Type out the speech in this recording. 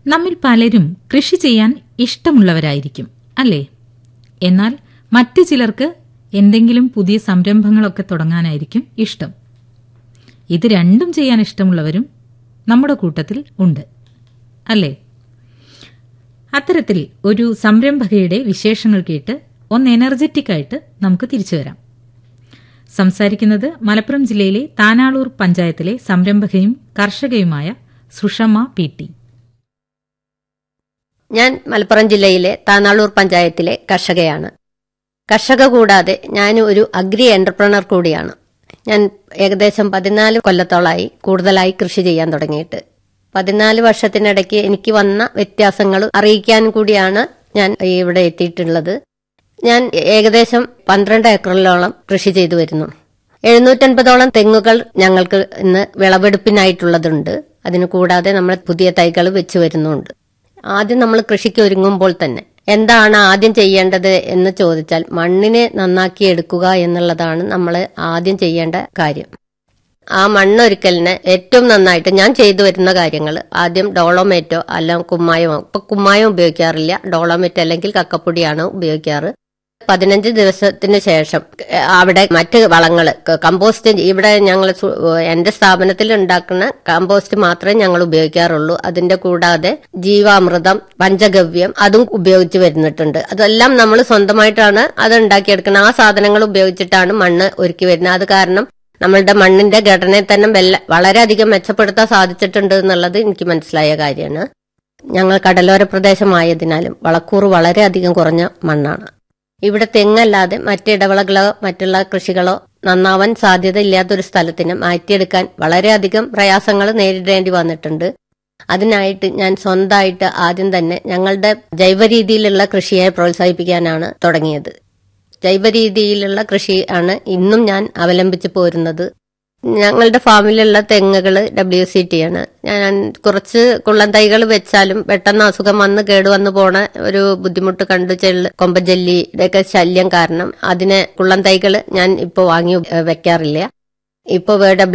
നമ്മിൽ പലരും കൃഷി ചെയ്യാൻ ഇഷ്ടമുള്ളവരായിരിക്കും, അല്ലേ? എന്നാൽ മറ്റു ചിലർക്ക് എന്തെങ്കിലും പുതിയ സംരംഭങ്ങളൊക്കെ തുടങ്ങാനായിരിക്കും ഇഷ്ടം. ഇത് രണ്ടും ചെയ്യാൻ ഇഷ്ടമുള്ളവരും നമ്മുടെ കൂട്ടത്തിൽ ഉണ്ട്, അല്ലേ? അത്തരത്തിൽ ഒരു സംരംഭകയുടെ വിശേഷങ്ങൾ കേട്ട് ഒന്ന് എനർജറ്റിക് ആയിട്ട് നമുക്ക് തിരിച്ചു വരാം. സംസാരിക്കുന്നത് മലപ്പുറം ജില്ലയിലെ താനാളൂർ പഞ്ചായത്തിലെ സംരംഭകയും കർഷകയുമായ സുഷമ പി.ടി. ഞാൻ മലപ്പുറം ജില്ലയിലെ താനാളൂർ പഞ്ചായത്തിലെ കർഷകയാണ്. കർഷക കൂടാതെ ഞാൻ ഒരു അഗ്രി എന്റർപ്രണർ കൂടിയാണ്. ഞാൻ ഏകദേശം 14 കൊല്ലത്തോളായി കൂടുതലായി കൃഷി ചെയ്യാൻ തുടങ്ങിയിട്ട്. 14 വർഷത്തിനിടയ്ക്ക് എനിക്ക് വന്ന വ്യത്യാസങ്ങൾ അറിയിക്കാൻ കൂടിയാണ് ഞാൻ ഇവിടെ എത്തിയിട്ടുള്ളത്. ഞാൻ ഏകദേശം 12 ഏക്കറിലോളം കൃഷി ചെയ്തു വരുന്നു. 750ഓളം തെങ്ങുകൾ ഞങ്ങൾക്ക് ഇന്ന് വിളവെടുപ്പിനായിട്ടുള്ളതുണ്ട്. അതിനു കൂടാതെ നമ്മൾ പുതിയ തൈകൾ വെച്ച് വരുന്നുണ്ട്. ആദ്യം നമ്മൾ കൃഷിക്ക് ഒരുങ്ങുമ്പോൾ തന്നെ എന്താണ് ആദ്യം ചെയ്യേണ്ടത് എന്ന് ചോദിച്ചാൽ മണ്ണിനെ നന്നാക്കി എടുക്കുക എന്നുള്ളതാണ് നമ്മൾ ആദ്യം ചെയ്യേണ്ട കാര്യം. ആ മണ്ണൊരുക്കലിന് ഏറ്റവും നന്നായിട്ട് ഞാൻ ചെയ്തു വരുന്ന കാര്യങ്ങൾ ആദ്യം ഡോളോമേറ്റോ അല്ല കുമ്മായമോ. ഇപ്പൊ കുമ്മായം ഉപയോഗിക്കാറില്ല, ഡോളോമേറ്റ് അല്ലെങ്കിൽ കക്കപ്പൊടിയാണ് ഉപയോഗിക്കാറ്. 15 ദിവസത്തിന് ശേഷം അവിടെ മറ്റ് വളങ്ങൾ കമ്പോസ്റ്റ്, ഇവിടെ ഞങ്ങൾ എന്റെ സ്ഥാപനത്തിൽ ഉണ്ടാക്കുന്ന കമ്പോസ്റ്റ് മാത്രമേ ഞങ്ങൾ ഉപയോഗിക്കാറുള്ളൂ. അതിന്റെ കൂടാതെ ജീവാമൃതം, പഞ്ചഗവ്യം അതും ഉപയോഗിച്ച് വരുന്നിട്ടുണ്ട്. അതെല്ലാം നമ്മൾ സ്വന്തമായിട്ടാണ് അത് ഉണ്ടാക്കിയെടുക്കുന്നത്. ആ സാധനങ്ങൾ ഉപയോഗിച്ചിട്ടാണ് മണ്ണ് ഒരുക്കി വരുന്നത്. അത് കാരണം നമ്മളുടെ മണ്ണിന്റെ ഘടനയെ തന്നെ വളരെയധികം മെച്ചപ്പെടുത്താൻ സാധിച്ചിട്ടുണ്ട് എന്നുള്ളത് എനിക്ക് മനസ്സിലായ കാര്യമാണ്. ഞങ്ങൾ കടലോര പ്രദേശമായതിനാലും വളക്കൂറ് വളരെയധികം കുറഞ്ഞ മണ്ണാണ്. ഇവിടെ തെങ്ങല്ലാതെ മറ്റിടവിളകളോ മറ്റുള്ള കൃഷികളോ നന്നാവാൻ സാധ്യത ഇല്ലാത്തൊരു സ്ഥലത്തിന് മാറ്റിയെടുക്കാൻ വളരെയധികം പ്രയാസങ്ങൾ നേരിടേണ്ടി വന്നിട്ടുണ്ട്. അതിനായിട്ട് ഞാൻ സ്വന്തമായിട്ട് ആദ്യം തന്നെ ഞങ്ങളുടെ ജൈവ രീതിയിലുള്ള കൃഷിയെ പ്രോത്സാഹിപ്പിക്കാനാണ് തുടങ്ങിയത്. ജൈവ രീതിയിലുള്ള കൃഷിയാണ് ഇന്നും ഞാൻ അവലംബിച്ചു പോരുന്നത്. ഞങ്ങളുടെ ഫാമിലുള്ള തെങ്ങുകൾ WCT ആണ്. ഞാൻ കുറച്ച് കുള്ളൻ തൈകൾ വെച്ചാലും പെട്ടെന്ന് അസുഖം വന്ന് കേടുവന്നു പോണ ഒരു ബുദ്ധിമുട്ട് കണ്ടു. കൊമ്പജല്ലിയുടെയൊക്കെ ശല്യം കാരണം അതിനെ കുള്ളൻ തൈകൾ ഞാൻ ഇപ്പോൾ വാങ്ങി വെക്കാറില്ല. ഇപ്പോൾ